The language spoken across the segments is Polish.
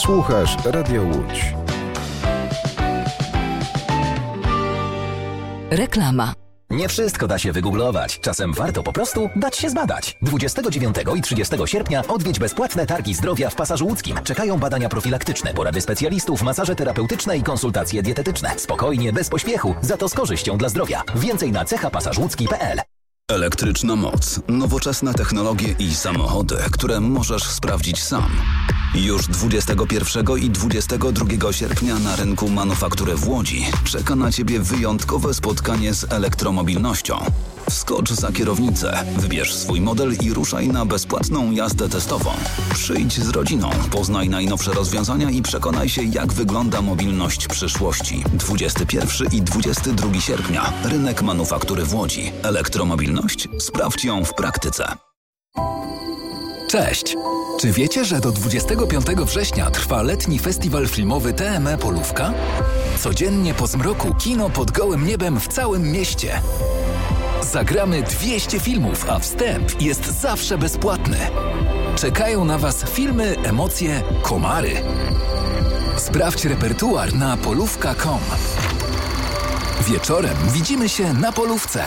Słuchasz Radio Łódź. Reklama. Nie wszystko da się wygooglować. Czasem warto po prostu dać się zbadać. 29 i 30 sierpnia odwiedź bezpłatne targi zdrowia w Pasażu Łódzkim. Czekają badania profilaktyczne, porady specjalistów, masaże terapeutyczne i konsultacje dietetyczne. Spokojnie, bez pośpiechu, za to z korzyścią dla zdrowia. Więcej na cechapasażłódzki.pl. Elektryczna moc, nowoczesne technologie i samochody, które możesz sprawdzić sam. Już 21 i 22 sierpnia na rynku Manufaktury w Łodzi czeka na Ciebie wyjątkowe spotkanie z elektromobilnością. Wskocz za kierownicę, wybierz swój model i ruszaj na bezpłatną jazdę testową. Przyjdź z rodziną, poznaj najnowsze rozwiązania i przekonaj się, jak wygląda mobilność przyszłości. 21 i 22 sierpnia. Rynek Manufaktury w Łodzi. Elektromobilność? Sprawdź ją w praktyce. Cześć! Czy wiecie, że do 25 września trwa letni festiwal filmowy TME Polówka? Codziennie po zmroku kino pod gołym niebem w całym mieście. Zagramy 200 filmów, a wstęp jest zawsze bezpłatny. Czekają na Was filmy, emocje, komary. Sprawdź repertuar na polówka.com. Wieczorem widzimy się na polówce.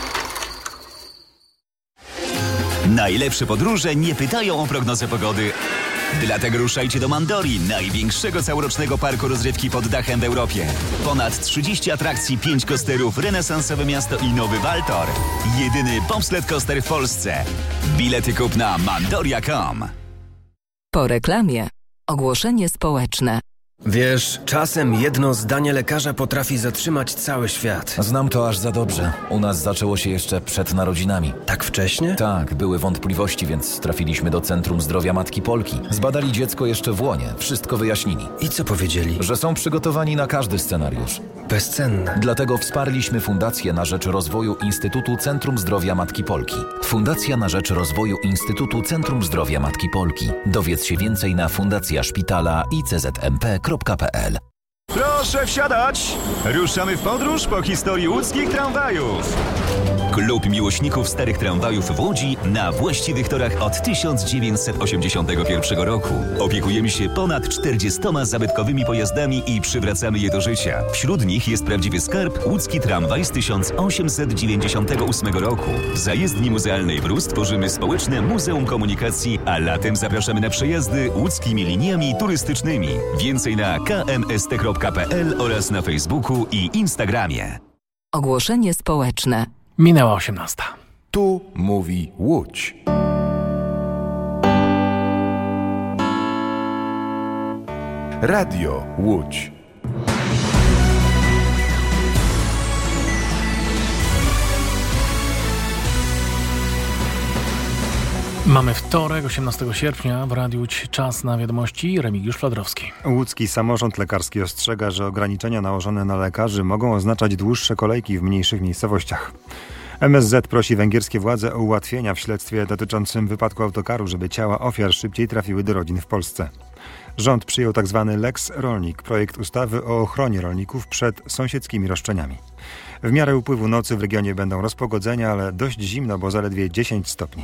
Najlepsze podróże nie pytają o prognozę pogody. Dlatego ruszajcie do Mandori, największego całorocznego parku rozrywki pod dachem w Europie. Ponad 30 atrakcji, 5 coasterów, renesansowe miasto i nowy Waltor. Jedyny bobsled coaster w Polsce. Bilety kup na mandoria.com. Po reklamie ogłoszenie społeczne. Wiesz, czasem jedno zdanie lekarza potrafi zatrzymać cały świat. Znam to aż za dobrze. U nas zaczęło się jeszcze przed narodzinami. Tak wcześnie? Tak, były wątpliwości, więc trafiliśmy do Centrum Zdrowia Matki Polki. Zbadali dziecko jeszcze w łonie, wszystko wyjaśnili. I co powiedzieli? Że są przygotowani na każdy scenariusz. Bezcenne. Dlatego wsparliśmy Fundację na rzecz rozwoju Instytutu Centrum Zdrowia Matki Polki. Fundacja na rzecz rozwoju Instytutu Centrum Zdrowia Matki Polki. Dowiedz się więcej na fundacjaszpitala iczmp.pl. Proszę wsiadać! Ruszamy w podróż po historii łódzkich tramwajów. Klub miłośników starych tramwajów w Łodzi na właściwych torach od 1981 roku. Opiekujemy się ponad 40 zabytkowymi pojazdami i przywracamy je do życia. Wśród nich jest prawdziwy skarb łódzki tramwaj z 1898 roku. W zajezdni muzealnej Brus tworzymy społeczne Muzeum Komunikacji, a latem zapraszamy na przejazdy łódzkimi liniami turystycznymi. Więcej na kmst.pl oraz na Facebooku i Instagramie. Ogłoszenie społeczne. Minęła 18. Tu mówi Łódź. Radio Łódź. Mamy wtorek, 18 sierpnia, w Radiu Łódź czas na wiadomości. Remigiusz Fladrowski. Łódzki Samorząd Lekarski ostrzega, że ograniczenia nałożone na lekarzy mogą oznaczać dłuższe kolejki w mniejszych miejscowościach. MSZ prosi węgierskie władze o ułatwienia w śledztwie dotyczącym wypadku autokaru, żeby ciała ofiar szybciej trafiły do rodzin w Polsce. Rząd przyjął tzw. Lex Rolnik, projekt ustawy o ochronie rolników przed sąsiedzkimi roszczeniami. W miarę upływu nocy w regionie będą rozpogodzenia, ale dość zimno, bo zaledwie 10 stopni.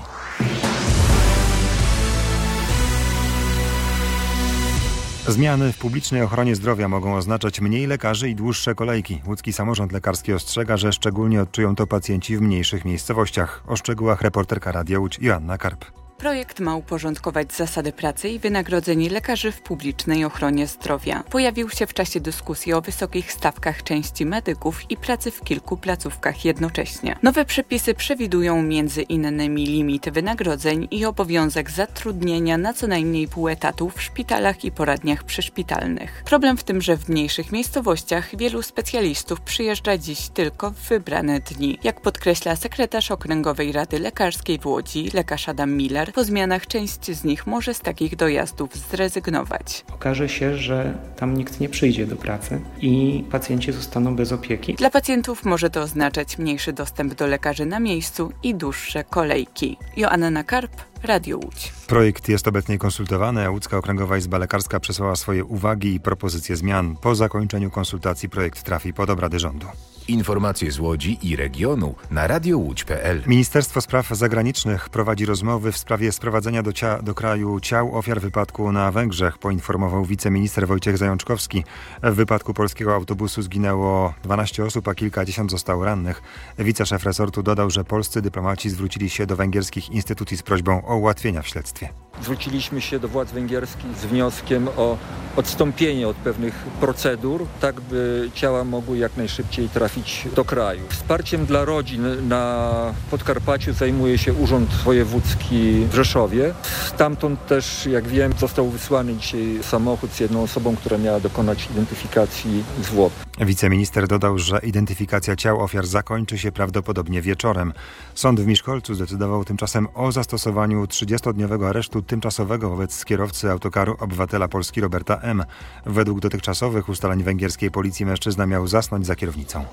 Zmiany w publicznej ochronie zdrowia mogą oznaczać mniej lekarzy i dłuższe kolejki. Łódzki Samorząd Lekarski ostrzega, że szczególnie odczują to pacjenci w mniejszych miejscowościach. O szczegółach reporterka Radia Łódź Joanna Karp. Projekt ma uporządkować zasady pracy i wynagrodzeń lekarzy w publicznej ochronie zdrowia. Pojawił się w czasie dyskusji o wysokich stawkach części medyków i pracy w kilku placówkach jednocześnie. Nowe przepisy przewidują m.in. limity wynagrodzeń i obowiązek zatrudnienia na co najmniej pół etatu w szpitalach i poradniach przyszpitalnych. Problem w tym, że w mniejszych miejscowościach wielu specjalistów przyjeżdża dziś tylko w wybrane dni. Jak podkreśla sekretarz Okręgowej Rady Lekarskiej w Łodzi, lekarz Adam Miller, po zmianach część z nich może z takich dojazdów zrezygnować. Okaże się, że tam nikt nie przyjdzie do pracy i pacjenci zostaną bez opieki. Dla pacjentów może to oznaczać mniejszy dostęp do lekarzy na miejscu i dłuższe kolejki. Joanna Karp, Radio Łódź. Projekt jest obecnie konsultowany, a Łódzka Okręgowa Izba Lekarska przesłała swoje uwagi i propozycje zmian. Po zakończeniu konsultacji projekt trafi pod obrady rządu. Informacje z Łodzi i regionu na radiołódź.pl. Ministerstwo Spraw Zagranicznych prowadzi rozmowy w sprawie sprowadzenia do kraju ciał ofiar wypadku na Węgrzech, poinformował wiceminister Wojciech Zajączkowski. W wypadku polskiego autobusu zginęło 12 osób, a kilkadziesiąt zostało rannych. Wiceszef resortu dodał, że polscy dyplomaci zwrócili się do węgierskich instytucji z prośbą o ułatwienia w śledztwie. Zwróciliśmy się do władz węgierskich z wnioskiem o odstąpienie od pewnych procedur, tak by ciała mogły jak najszybciej trafić do kraju. Wsparciem dla rodzin na Podkarpaciu zajmuje się Urząd Wojewódzki w Rzeszowie. Stamtąd też, jak wiem, został wysłany dzisiaj samochód z jedną osobą, która miała dokonać identyfikacji zwłok. Wiceminister dodał, że identyfikacja ciał ofiar zakończy się prawdopodobnie wieczorem. Sąd w Miszkolcu zdecydował tymczasem o zastosowaniu 30-dniowego aresztu tymczasowego wobec kierowcy autokaru obywatela Polski Roberta M. Według dotychczasowych ustaleń węgierskiej policji mężczyzna miał zasnąć za kierownicą.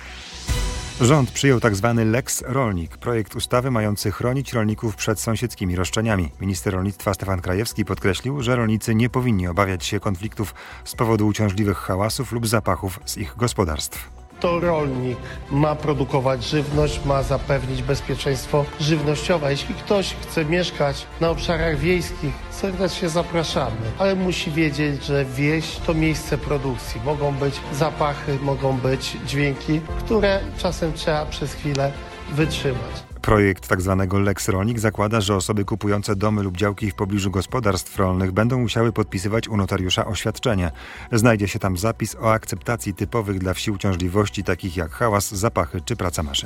Rząd przyjął tzw. Lex Rolnik, projekt ustawy mający chronić rolników przed sąsiedzkimi roszczeniami. Minister rolnictwa Stefan Krajewski podkreślił, że rolnicy nie powinni obawiać się konfliktów z powodu uciążliwych hałasów lub zapachów z ich gospodarstw. To rolnik ma produkować żywność, ma zapewnić bezpieczeństwo żywnościowe. Jeśli ktoś chce mieszkać na obszarach wiejskich, serdecznie zapraszamy, ale musi wiedzieć, że wieś to miejsce produkcji. Mogą być zapachy, mogą być dźwięki, które czasem trzeba przez chwilę wytrzymać. Projekt tzw. Lex Rolnik zakłada, że osoby kupujące domy lub działki w pobliżu gospodarstw rolnych będą musiały podpisywać u notariusza oświadczenie. Znajdzie się tam zapis o akceptacji typowych dla wsi uciążliwości, takich jak hałas, zapachy czy praca maszyn.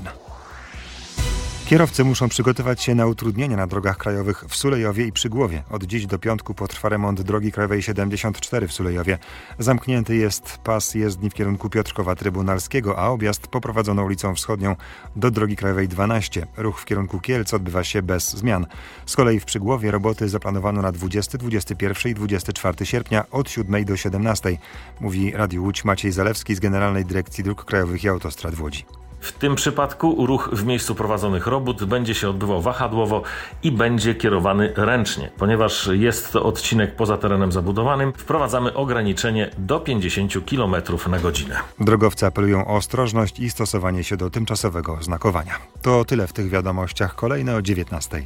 Kierowcy muszą przygotować się na utrudnienia na drogach krajowych w Sulejowie i Przygłowie. Od dziś do piątku potrwa remont drogi krajowej 74 w Sulejowie. Zamknięty jest pas jezdni w kierunku Piotrkowa Trybunalskiego, a objazd poprowadzono ulicą Wschodnią do drogi krajowej 12. Ruch w kierunku Kielc odbywa się bez zmian. Z kolei w Przygłowie roboty zaplanowano na 20, 21 i 24 sierpnia od 7 do 17. Mówi Radiu Łódź Maciej Zalewski z Generalnej Dyrekcji Dróg Krajowych i Autostrad w Łodzi. W tym przypadku ruch w miejscu prowadzonych robót będzie się odbywał wahadłowo i będzie kierowany ręcznie. Ponieważ jest to odcinek poza terenem zabudowanym, wprowadzamy ograniczenie do 50 km na godzinę. Drogowcy apelują o ostrożność i stosowanie się do tymczasowego znakowania. To tyle w tych wiadomościach. Kolejne o 19:00.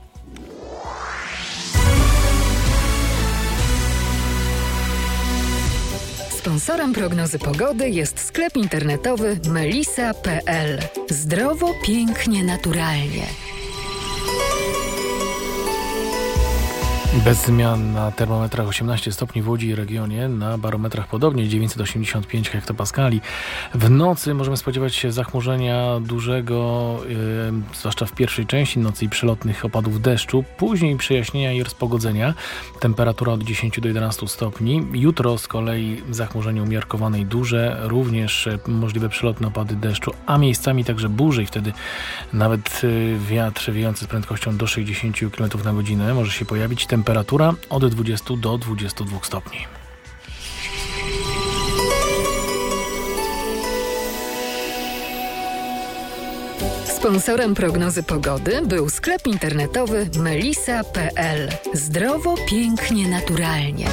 Sponsorem prognozy pogody jest sklep internetowy melisa.pl. Zdrowo, pięknie, naturalnie. Bez zmian na termometrach 18 stopni w Łodzi i regionie, na barometrach podobnie 985 hektopaskali. W nocy możemy spodziewać się zachmurzenia dużego, zwłaszcza w pierwszej części nocy i przelotnych opadów deszczu, później przejaśnienia i rozpogodzenia. Temperatura od 10 do 11 stopni. Jutro z kolei zachmurzenie umiarkowane i duże, również możliwe przelotne opady deszczu, a miejscami także burze i wtedy nawet wiatr wiejący z prędkością do 60 km na godzinę może się pojawić. Temperatura od 20 do 22 stopni. Sponsorem prognozy pogody był sklep internetowy melisa.pl. Zdrowo, pięknie, naturalnie.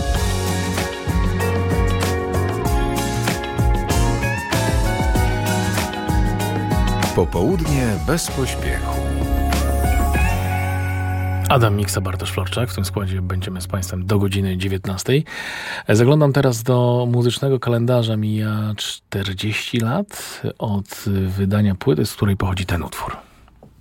Popołudnie bez pośpiechu. Adam Miksa, Bartosz Florczak. W tym składzie będziemy z Państwem do godziny 19:00. Zaglądam teraz do muzycznego kalendarza. Mija 40 lat od wydania płyty, z której pochodzi ten utwór.